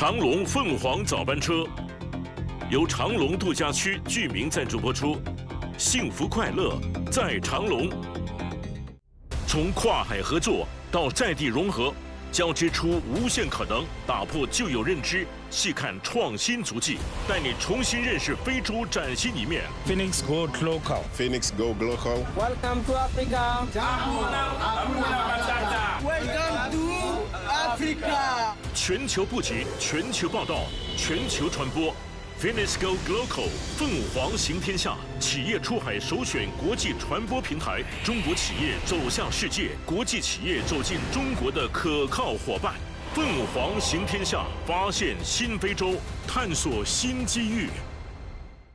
长隆凤凰早班车由长隆度假区居民赞助播出，幸福快乐在长隆。从跨海合作到在地融合，交织出无限可能，打破旧有认知，细看创新足迹，带你重新认識非洲崭新一面。 Phoenix Go Global. Phoenix Go Global. Welcome to Africa. Welcome to Africa. 全球布局，全球报道，全球传播。Phoenix Go Global 凤凰行天下，企业出海首选国际传播平台，中国企业走向世界，国际企业走进中国的可靠伙伴。凤凰行天下，发现新非洲，探索新机遇。